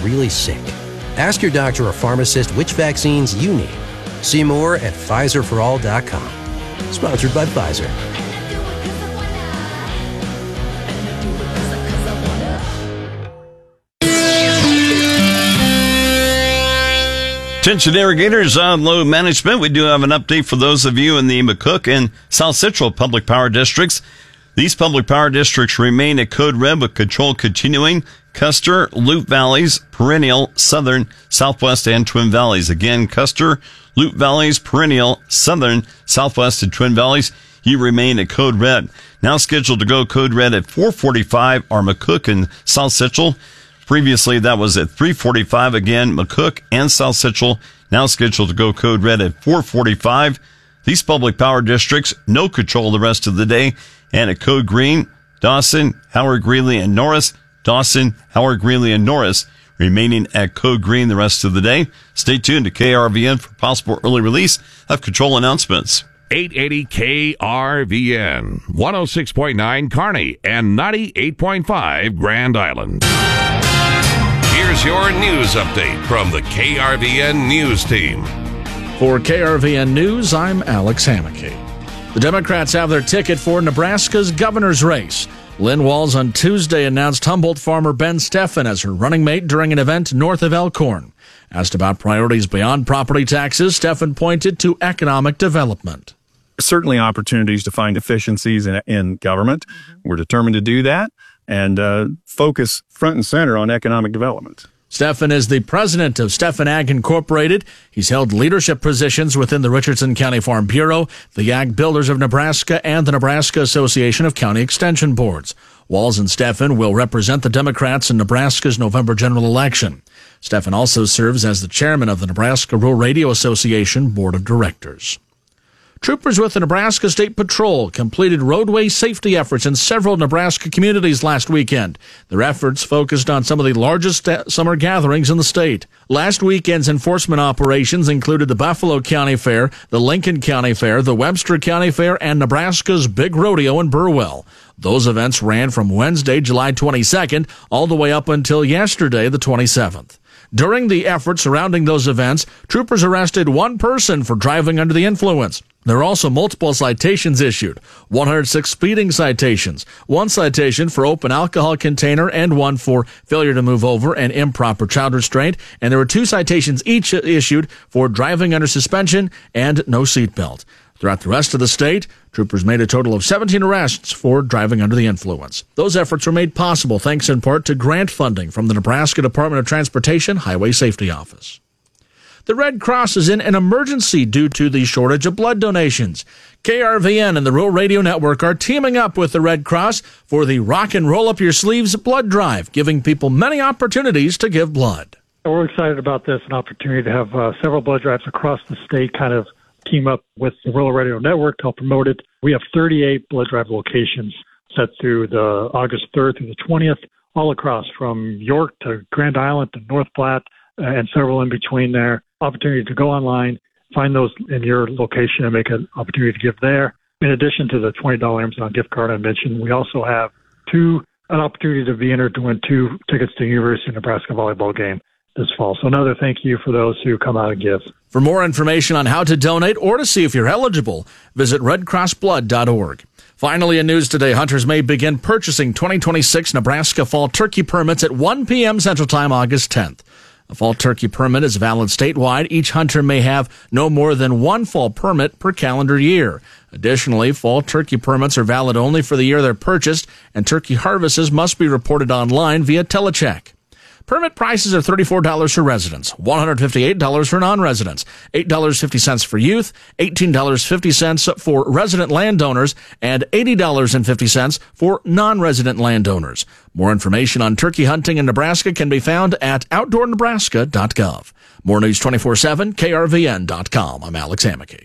really sick. Ask your doctor or pharmacist which vaccines you need. See more at PfizerForAll.com. Sponsored by Pfizer. Attention irrigators on load management. We do have an update for those of you in the McCook and South Central public power districts. These public power districts remain at code red with control continuing. Custer, Loup Valleys, Perennial, Southern, Southwest, and Twin Valleys. Again, Custer, Loup Valleys, Perennial, Southern, Southwest, and Twin Valleys. You remain at code red. Now scheduled to go code red at 4:45 are McCook and South Central. Previously, that was at 3:45. Again, McCook and South Central now scheduled to go code red at 4:45. These public power districts, no control the rest of the day. And at code green, Dawson, Howard, Greeley, and Norris. Dawson, Howard, Greeley, and Norris remaining at code green the rest of the day. Stay tuned to KRVN for possible early release of control announcements. 880 KRVN, 106.9 Kearney, and 98.5 Grand Island. Here's your news update from the KRVN News Team. For KRVN News, I'm Alex Hammaky. The Democrats have their ticket for Nebraska's governor's race. Lynn Walls on Tuesday announced Humboldt farmer Ben Steffen as her running mate during an event north of Elkhorn. Asked about priorities beyond property taxes, Steffen pointed to economic development. Certainly opportunities to find efficiencies in government. We're determined to do that and focus front and center on economic development. Steffen is the president of Steffen Ag Incorporated. He's held leadership positions within the Richardson County Farm Bureau, the Ag Builders of Nebraska, and the Nebraska Association of County Extension Boards. Walls and Steffen will represent the Democrats in Nebraska's November general election. Steffen also serves as the chairman of the Nebraska Rural Radio Association Board of Directors. Troopers with the Nebraska State Patrol completed roadway safety efforts in several Nebraska communities last weekend. Their efforts focused on some of the largest summer gatherings in the state. Last weekend's enforcement operations included the Buffalo County Fair, the Lincoln County Fair, the Webster County Fair, and Nebraska's Big Rodeo in Burwell. Those events ran from Wednesday, July 22nd, all the way up until yesterday, the 27th. During the effort surrounding those events, troopers arrested one person for driving under the influence. There are also multiple citations issued, 106 speeding citations, one citation for open alcohol container, and one for failure to move over and improper child restraint. And there were 2 citations each issued for driving under suspension and no seatbelt. Throughout the rest of the state, troopers made a total of 17 arrests for driving under the influence. Those efforts were made possible thanks in part to grant funding from the Nebraska Department of Transportation Highway Safety Office. The Red Cross is in an emergency due to the shortage of blood donations. KRVN and the Rural Radio Network are teaming up with the Red Cross for the Rock and Roll Up Your Sleeves blood drive, giving people many opportunities to give blood. We're excited about this, an opportunity to have several blood drives across the state kind of team up with the Rural Radio Network to help promote it. We have 38 blood drive locations set through the August 3rd through the 20th, all across from York to Grand Island to North Platte and several in between there. Opportunity to go online, find those in your location and make an opportunity to give there. In addition to the $20 Amazon gift card I mentioned, we also have an opportunity to be entered to win 2 tickets to the University of Nebraska volleyball game this fall. So another thank you for those who come out and give. For more information on how to donate or to see if you're eligible, visit redcrossblood.org. Finally, in news today, hunters may begin purchasing 2026 Nebraska fall turkey permits at 1 p.m. Central Time, August 10th. A fall turkey permit is valid statewide. Each hunter may have no more than 1 fall permit per calendar year. Additionally, fall turkey permits are valid only for the year they're purchased, and turkey harvests must be reported online via telecheck. Permit prices are $34 for residents, $158 for non-residents, $8.50 for youth, $18.50 for resident landowners, and $80.50 for non-resident landowners. More information on turkey hunting in Nebraska can be found at outdoornebraska.gov. More news 24/7, KRVN.com. I'm Alex Hammaky.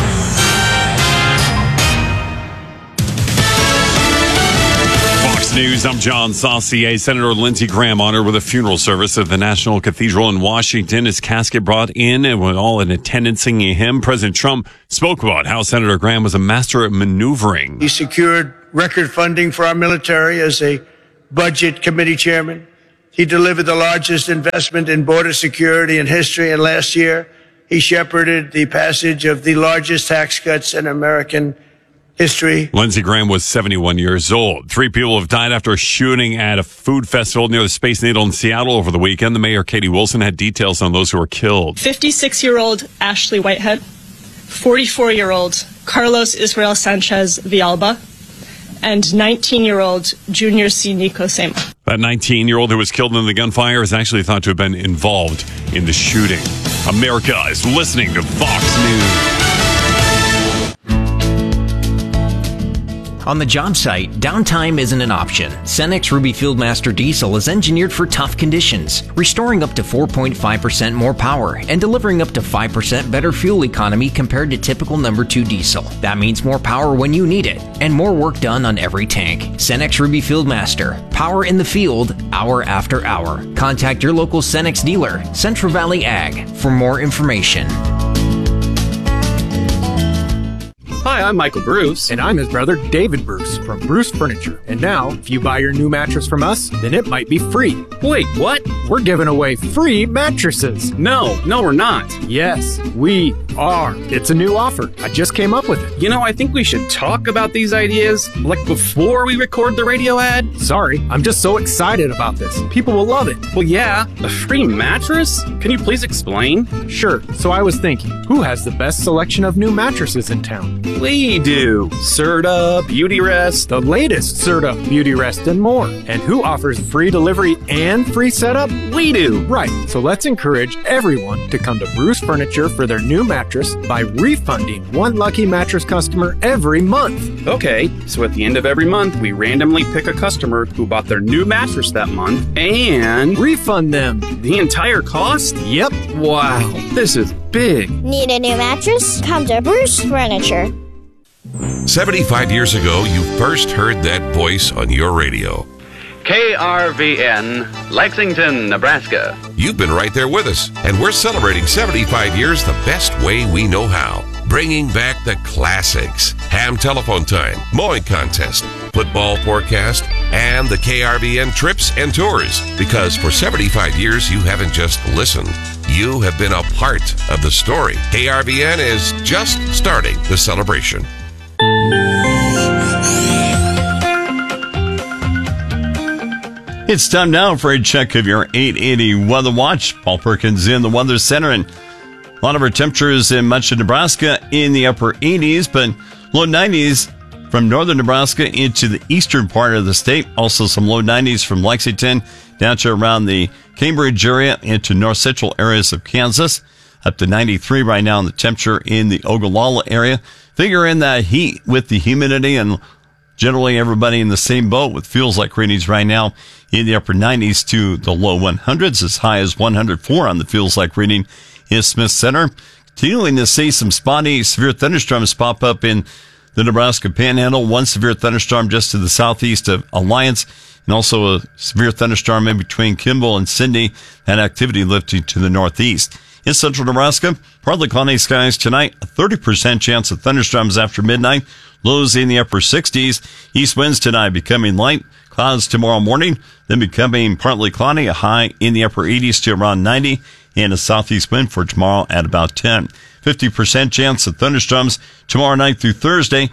News. I'm John Saucier. Senator Lindsey Graham honored with a funeral service at the National Cathedral in Washington. His casket brought in and with all in attendance singing him. President Trump spoke about how Senator Graham was a master at maneuvering. He secured record funding for our military as a budget committee chairman, He delivered the largest investment in border security in history, and last year he shepherded the passage of the largest tax cuts in American history. Lindsey Graham was 71 years old. 3 people have died after a shooting at a food festival near the Space Needle in Seattle over the weekend. The mayor, Katie Wilson, had details on those who were killed. 56-year-old Ashley Whitehead, 44-year-old Carlos Israel Sanchez Villalba, and 19-year-old Junior C. Nico Sema. That 19-year-old who was killed in the gunfire is actually thought to have been involved in the shooting. America is listening to Fox News. On the job site, downtime isn't an option. Cenex Ruby Fieldmaster Diesel is engineered for tough conditions, restoring up to 4.5% more power and delivering up to 5% better fuel economy compared to typical number 2 diesel. That means more power when you need it, and more work done on every tank. Cenex Ruby Fieldmaster. Power in the field, hour after hour. Contact your local Cenex dealer, Central Valley Ag, for more information. Hi, I'm Michael Bruce. And I'm his brother, David Bruce, from Bruce Furniture. And now, if you buy your new mattress from us, then it might be free. Wait, what? We're giving away free mattresses. No, we're not. Yes, we are. It's a new offer. I just came up with it. You know, I think we should talk about these ideas, like before we record the radio ad. Sorry, I'm just so excited about this. People will love it. Well, yeah, a free mattress? Can you please explain? Sure. So I was thinking, who has the best selection of new mattresses in town? We do. Serta, Beautyrest, the latest Serta, Beautyrest, and more. And who offers free delivery and free setup? We do. Right. So let's encourage everyone to come to Bruce Furniture for their new mattress by refunding one lucky mattress customer every month. Okay, so at the end of every month, we randomly pick a customer who bought their new mattress that month and refund them the entire cost? Yep. Wow, this is big. Need a new mattress? Come to Bruce Furniture. 75 years ago, you first heard that voice on your radio. KRVN, Lexington, Nebraska. You've been right there with us, and we're celebrating 75 years the best way we know how. Bringing back the classics. Ham telephone time, mowing contest, football forecast, and the KRVN trips and tours. Because for 75 years, you haven't just listened. You have been a part of the story. KRVN is just starting the celebration. It's time now for a check of your 880 Weather Watch. Paul Perkins in the Weather Center, and a lot of our temperatures in much of Nebraska in the upper 80s, but low 90s from northern Nebraska into the eastern part of the state. Also some low 90s from Lexington down to around the Cambridge area into north central areas of Kansas. Up to 93 right now in the temperature in the Ogallala area. Figure in that heat with the humidity, and generally everybody in the same boat with feels like readings right now in the upper 90s to the low 100s, as high as 104 on the feels like reading in Smith Center. Continuing to see some spotty severe thunderstorms pop up in the Nebraska Panhandle. One severe thunderstorm just to the southeast of Alliance, and also a severe thunderstorm in between Kimball and Cindy. That activity lifting to the northeast. In central Nebraska, partly cloudy skies tonight, a 30% chance of thunderstorms after midnight, lows in the upper 60s. East winds tonight becoming light, clouds tomorrow morning, then becoming partly cloudy, a high in the upper 80s to around 90, and a southeast wind for tomorrow at about 10. 50% chance of thunderstorms tomorrow night through Thursday,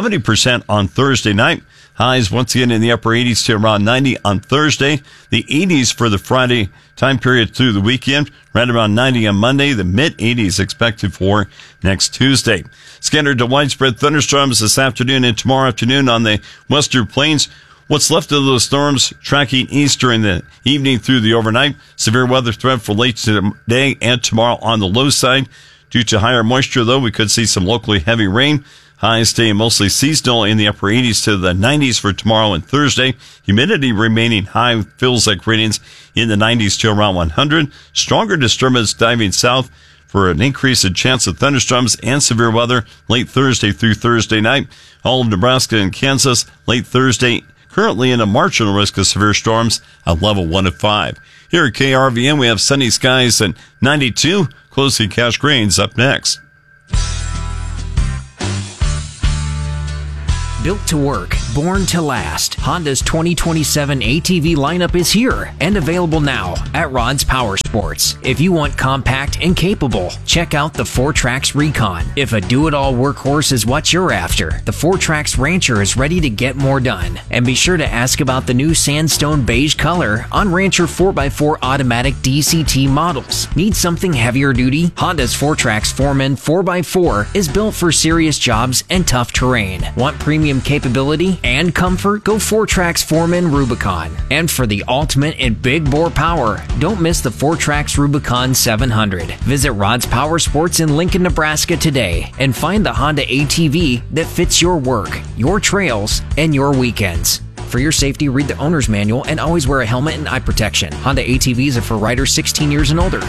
70% on Thursday night. Highs once again in the upper 80s to around 90 on Thursday. The 80s for the Friday time period through the weekend. Right around 90 on Monday. The mid 80s expected for next Tuesday. Scattered to widespread thunderstorms this afternoon and tomorrow afternoon on the western plains. What's left of those storms tracking east during the evening through the overnight. Severe weather threat for late today and tomorrow on the low side. Due to higher moisture, though, we could see some locally heavy rain. Highs staying mostly seasonal in the upper 80s to the 90s for tomorrow and Thursday. Humidity remaining high, feels like readings in the 90s to around 100. Stronger disturbance diving south for an increase in chance of thunderstorms and severe weather late Thursday through Thursday night. All of Nebraska and Kansas late Thursday, currently in a marginal risk of severe storms at level 1 of 5. Here at KRVN, we have sunny skies and 92. Closely Cash Grains up next. Built to work, born to last. Honda's 2027 ATV lineup is here and available now at Rod's Power Sports. If you want compact and capable, check out the 4Trax Recon. If a do-it-all workhorse is what you're after, the 4Trax Rancher is ready to get more done. And be sure to ask about the new sandstone beige color on Rancher 4x4 automatic DCT models. Need something heavier duty? Honda's 4Trax Foreman 4x4 is built for serious jobs and tough terrain. Want premium capability and comfort? Go 4Trax Foreman Rubicon. And for the ultimate in big bore power, don't miss the 4Trax Rubicon 700. Visit Rod's Power Sports in Lincoln, Nebraska today and find the Honda ATV that fits your work, your trails, and your weekends. For your safety, read the owner's manual and always wear a helmet and eye protection. Honda ATVs are for riders 16 years and older.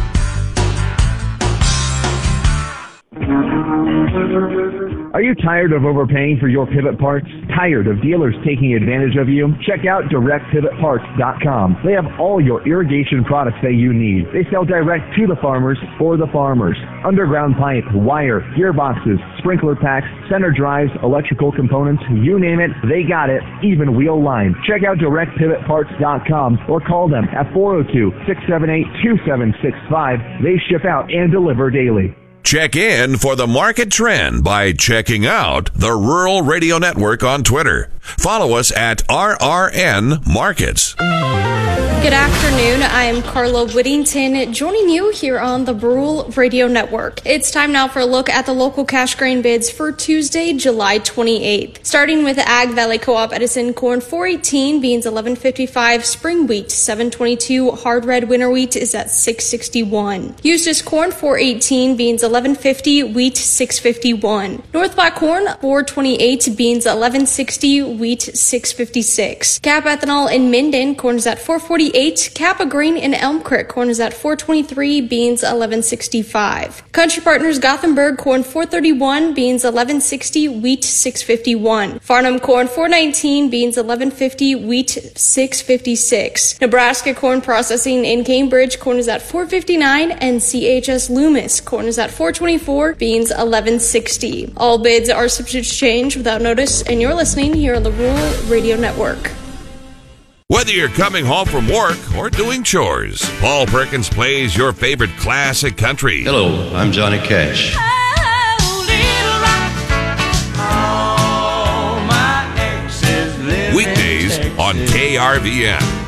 Are you tired of overpaying for your pivot parts? Tired of dealers taking advantage of you? Check out DirectPivotParts.com. They have all your irrigation products that you need. They sell direct to the farmers for the farmers. Underground pipe, wire, gearboxes, sprinkler packs, center drives, electrical components, you name it, they got it, even wheel line. Check out DirectPivotParts.com or call them at 402-678-2765. They ship out and deliver daily. Check in for the market trend by checking out the Rural Radio Network on Twitter. Follow us at RRN Markets. Good afternoon. I am Carla Whittington, joining you here on the Rural Radio Network. It's time now for a look at the local cash grain bids for Tuesday, July 28th. Starting with Ag Valley Co-op Edison corn 418, beans 1155, spring wheat 722, hard red winter wheat is at 661. Eustis corn 418, beans 1150, wheat 651. North Platte corn 428, beans 1160, wheat 656. Cap ethanol in Minden, corn is at 448. Kappa Green in Elm Creek, corn is at 423, beans 1165. Country Partners Gothenburg, corn 431, beans 1160, wheat 651. Farnham corn 419, beans 1150, wheat 656. Nebraska corn processing in Cambridge, corn is at 459, and CHS Loomis, corn is at 424, beans 1160. All bids are subject to change without notice, and you're listening here on the Rural Radio Network. Whether you're coming home from work or doing chores, Paul Perkins plays your favorite classic country. Hello, I'm Johnny Cash. Weekdays on KRVN.